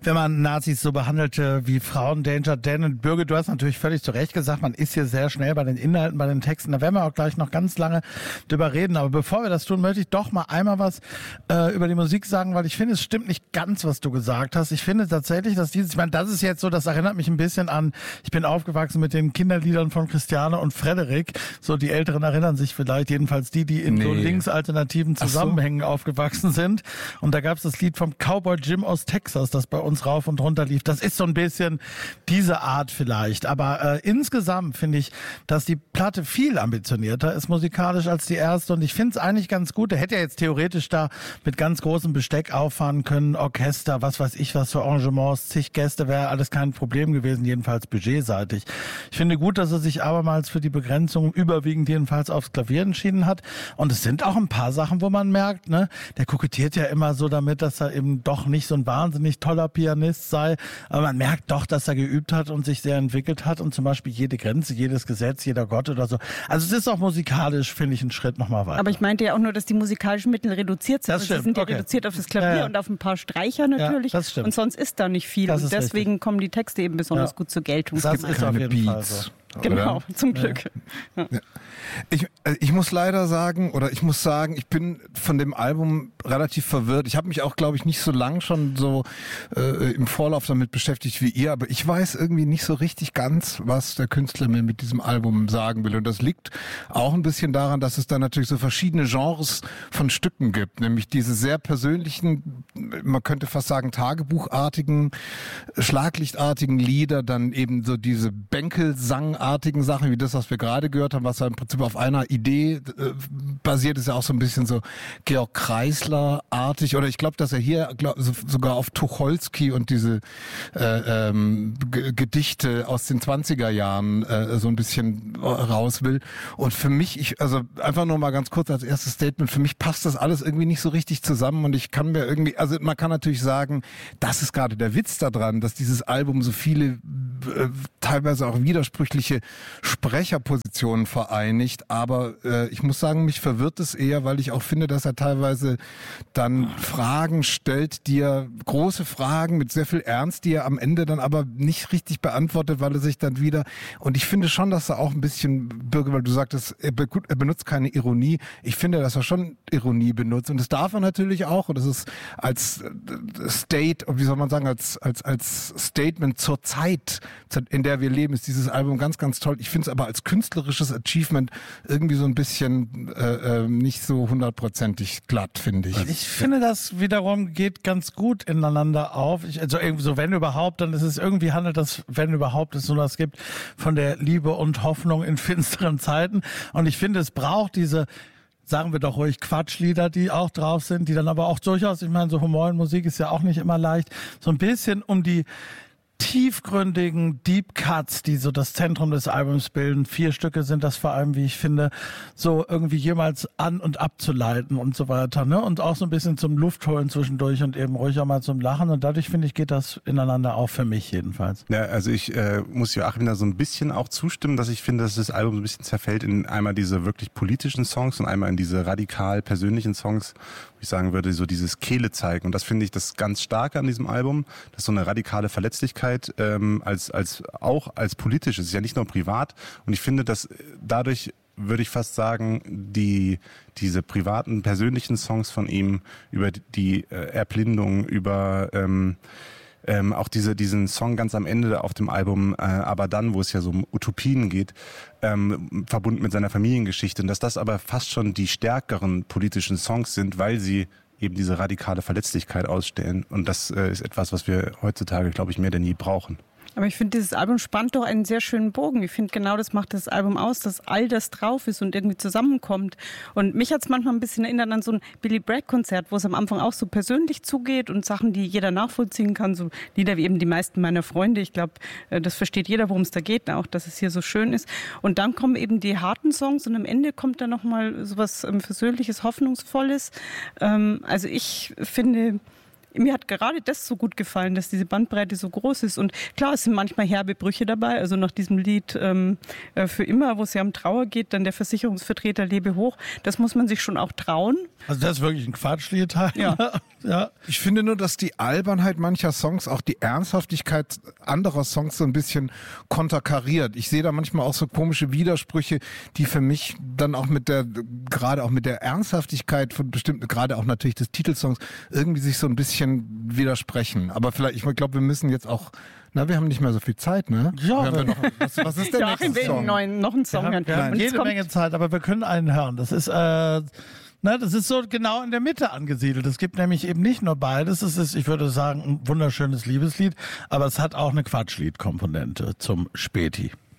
wenn man Nazis so behandelte wie Frauen, Danger Dan und Birgit, du hast natürlich völlig zu Recht gesagt, man ist hier sehr schnell bei den Inhalten, bei den Texten. Da werden wir auch gleich noch ganz lange drüber reden. Aber bevor wir das tun, möchte ich doch mal einmal was über die Musik sagen, weil ich finde, es stimmt nicht ganz, was du gesagt hast. Ich finde tatsächlich, dass ich meine, das ist jetzt so, das erinnert mich ein bisschen an, ich bin aufgewachsen mit den Kinderliedern von Christiane und Frederik. So, die Älteren erinnern sich vielleicht, jedenfalls die in so linksalternativen Zusammenhängen aufgewachsen sind. Und da gab es das Lied vom Cowboy Jim aus Texas, das bei uns rauf und runter lief. Das ist so ein bisschen diese Art vielleicht. Aber insgesamt finde ich, dass die Platte viel ambitionierter ist musikalisch als die erste. Und ich finde es eigentlich ganz gut. Der hätte ja jetzt theoretisch da mit ganz großem Besteck auffahren können. Orchester, was weiß ich, was für Arrangements, zig Gäste, wäre alles kein Problem gewesen, jedenfalls budgetseitig. Ich finde gut, dass er sich abermals für die Begrenzung überwiegend jedenfalls aufs Klavier entschieden hat. Und es sind auch ein paar Sachen, wo man merkt, ne, der kokettiert ja immer so damit, dass er eben doch nicht so ein wahnsinnig toller Pianist sei. Aber man merkt doch, dass er geübt hat und sich sehr entwickelt hat und zum Beispiel jede Grenze, jedes Gesetz, jeder Gott oder so. Also es ist auch musikalisch, finde ich, ein Schritt nochmal weiter. Aber ich meinte ja auch nur, dass die musikalischen Mittel reduziert sind. Das stimmt. Sie sind ja reduziert auf das Klavier und auf ein paar Streicher natürlich. Ja, das stimmt. Und sonst ist da nicht viel. Das und deswegen kommen die Texte eben besonders gut zur Geltung. Das ist auf jeden Fall so. Genau, oder? Zum Glück. Ja. Ich muss leider sagen, ich bin von dem Album relativ verwirrt. Ich habe mich auch, glaube ich, nicht so lang schon so im Vorlauf damit beschäftigt wie ihr, aber ich weiß irgendwie nicht so richtig ganz, was der Künstler mir mit diesem Album sagen will. Und das liegt auch ein bisschen daran, dass es da natürlich so verschiedene Genres von Stücken gibt, nämlich diese sehr persönlichen, man könnte fast sagen tagebuchartigen, schlaglichtartigen Lieder, dann eben so diese Bänkelsangartigen Sachen, wie das, was wir gerade gehört haben, was ja im Prinzip auf einer Idee basiert, ist ja auch so ein bisschen so Georg Kreisler-artig, oder ich glaube, dass er hier sogar auf Tucholsky und diese Gedichte aus den 20er Jahren so ein bisschen raus will. Und für mich, also einfach nur mal ganz kurz als erstes Statement, für mich passt das alles irgendwie nicht so richtig zusammen und ich kann mir irgendwie, also man kann natürlich sagen, das ist gerade der Witz daran, dass dieses Album so viele teilweise auch widersprüchliche Sprecherpositionen vereinigt, aber ich muss sagen, mich verwirrt es eher, weil ich auch finde, dass er teilweise dann Fragen stellt, große Fragen mit sehr viel Ernst, die er am Ende dann aber nicht richtig beantwortet, weil er sich dann wieder, und ich finde schon, dass er auch ein bisschen, Birgit, weil du sagtest, er benutzt keine Ironie, ich finde, dass er schon Ironie benutzt und das darf er natürlich auch und das ist als State, wie soll man sagen, als Statement zur Zeit, in der wir leben, ist dieses Album ganz, ganz toll. Ich finde es aber als künstlerisches Achievement irgendwie so ein bisschen nicht so 100%ig glatt, finde ich. Ich finde, das wiederum geht ganz gut ineinander auf. Also irgendwie so, wenn überhaupt, dann ist es irgendwie, handelt das, wenn überhaupt es so was gibt, von der Liebe und Hoffnung in finsteren Zeiten. Und ich finde, es braucht diese, sagen wir doch ruhig, Quatschlieder, die auch drauf sind, die dann aber auch durchaus, ich meine, so Humor in Musik ist ja auch nicht immer leicht, so ein bisschen um die tiefgründigen Deep Cuts, die so das Zentrum des Albums bilden. 4 Stücke sind das vor allem, wie ich finde, so irgendwie jemals an- und abzuleiten und so weiter, ne? Und auch so ein bisschen zum Luftholen zwischendurch und eben ruhig auch mal zum Lachen. Und dadurch, finde ich, geht das ineinander auf, für mich jedenfalls. Ja, also ich muss Joachim da so ein bisschen auch zustimmen, dass ich finde, dass das Album so ein bisschen zerfällt in einmal diese wirklich politischen Songs und einmal in diese radikal persönlichen Songs, wo ich sagen würde, so dieses Kehle zeigen. Und das finde ich das ganz Starke an diesem Album, dass so eine radikale Verletzlichkeit auch als politisch, es ist ja nicht nur privat und ich finde, dass dadurch, würde ich fast sagen, diese privaten, persönlichen Songs von ihm über die Erblindung, über auch diesen Song ganz am Ende auf dem Album, aber dann, wo es ja so um Utopien geht, verbunden mit seiner Familiengeschichte, und dass das aber fast schon die stärkeren politischen Songs sind, weil sie eben diese radikale Verletzlichkeit ausstellen. Und das ist etwas, was wir heutzutage, glaube ich, mehr denn je brauchen. Aber ich finde, dieses Album spannt doch einen sehr schönen Bogen. Ich finde, genau das macht das Album aus, dass all das drauf ist und irgendwie zusammenkommt. Und mich hat es manchmal ein bisschen erinnert an so ein Billy Bragg-Konzert, wo es am Anfang auch so persönlich zugeht und Sachen, die jeder nachvollziehen kann. So Lieder wie eben Die meisten meiner Freunde. Ich glaube, das versteht jeder, worum es da geht, auch dass es hier so schön ist. Und dann kommen eben die harten Songs und am Ende kommt dann nochmal so was Versöhnliches, Hoffnungsvolles. Also ich finde, mir hat gerade das so gut gefallen, dass diese Bandbreite so groß ist. Und klar, es sind manchmal herbe Brüche dabei. Also nach diesem Lied Für immer, wo es ja um Trauer geht, dann der Versicherungsvertreter lebe hoch. Das muss man sich schon auch trauen. Also das ist wirklich ein Quatschlied. Ja. Ja. Ich finde nur, dass die Albernheit mancher Songs auch die Ernsthaftigkeit anderer Songs so ein bisschen konterkariert. Ich sehe da manchmal auch so komische Widersprüche, die für mich dann auch gerade auch mit der Ernsthaftigkeit von bestimmten, gerade auch natürlich des Titelsongs, irgendwie sich so ein bisschen widersprechen. Aber vielleicht, ich glaube, wir müssen jetzt auch, wir haben nicht mehr so viel Zeit, ne? Ja. Was ist der nächste Song? Noch einen Song hören. Wir haben jede Menge Zeit, aber wir können einen hören. Das ist das ist so genau in der Mitte angesiedelt. Es gibt nämlich eben nicht nur beides. Es ist, ich würde sagen, ein wunderschönes Liebeslied, aber es hat auch eine Quatschlied-Komponente zum Späti.